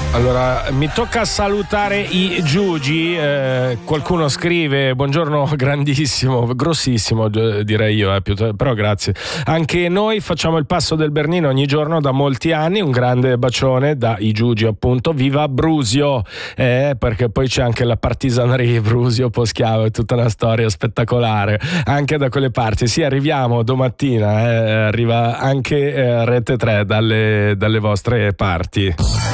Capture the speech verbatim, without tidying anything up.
Allora, mi tocca salutare i Giugi, eh, qualcuno scrive buongiorno grandissimo, grossissimo direi io, eh, però grazie. Anche noi facciamo il passo del Bernino ogni giorno da molti anni, un grande bacione da i Giugi appunto, viva Brusio, eh, perché poi c'è anche la partisaneria Brusio Poschiavo, è tutta una storia spettacolare, anche da quelle parti. Sì, arriviamo domattina, eh, arriva anche eh, Rete tre dalle, dalle vostre parti.